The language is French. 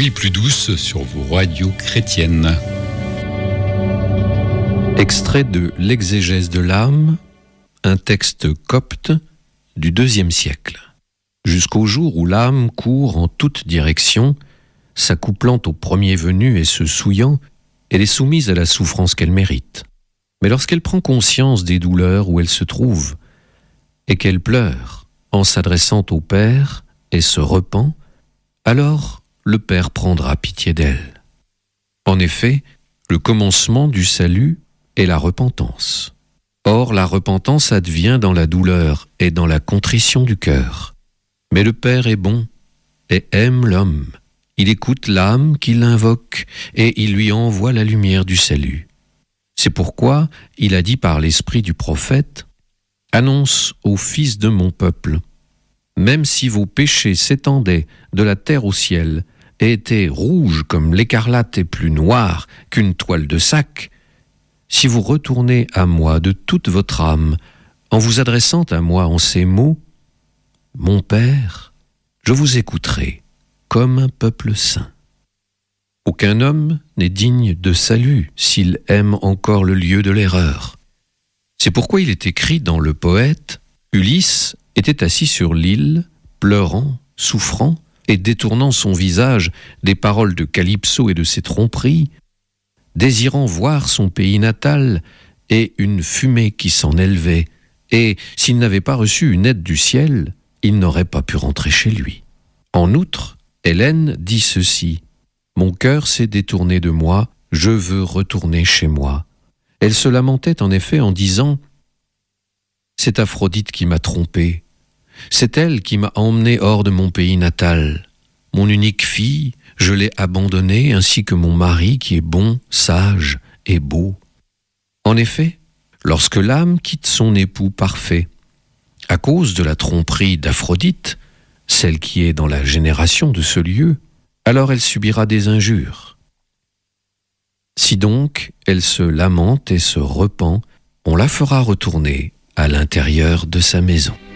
Nuit plus douce sur vos radios chrétiennes. Extrait de l'Exégèse de l'âme, un texte copte du IIe siècle. Jusqu'au jour où l'âme court en toutes directions, s'accouplant au premier venu et se souillant, elle est soumise à la souffrance qu'elle mérite. Mais lorsqu'elle prend conscience des douleurs où elle se trouve, et qu'elle pleure en s'adressant au Père et se repent, alors le Père prendra pitié d'elle. En effet, le commencement du salut est la repentance. Or, la repentance advient dans la douleur et dans la contrition du cœur. Mais le Père est bon et aime l'homme. Il écoute l'âme qui l'invoque et il lui envoie la lumière du salut. C'est pourquoi il a dit par l'esprit du prophète « Annonce aux fils de mon peuple, même si vos péchés s'étendaient de la terre au ciel et étaient rouges comme l'écarlate et plus noirs qu'une toile de sac, si vous retournez à moi de toute votre âme, en vous adressant à moi en ces mots, « Mon Père, je vous écouterai comme un peuple saint. » Aucun homme n'est digne de salut s'il aime encore le lieu de l'erreur. C'est pourquoi il est écrit dans le poète, Ulysse était assis sur l'île, pleurant, souffrant, et détournant son visage des paroles de Calypso et de ses tromperies, désirant voir son pays natal et une fumée qui s'en élevait, et s'il n'avait pas reçu une aide du ciel, il n'aurait pas pu rentrer chez lui. En outre, Hélène dit ceci, « Mon cœur s'est détourné de moi, je veux retourner chez moi. » Elle se lamentait en effet en disant, « C'est Aphrodite qui m'a trompé, c'est elle qui m'a emmené hors de mon pays natal. Mon unique fille, je l'ai abandonnée, ainsi que mon mari qui est bon, sage et beau. » En effet, lorsque l'âme quitte son époux parfait, à cause de la tromperie d'Aphrodite, celle qui est dans la génération de ce lieu, alors elle subira des injures. Si donc elle se lamente et se repent, on la fera retourner à l'intérieur de sa maison.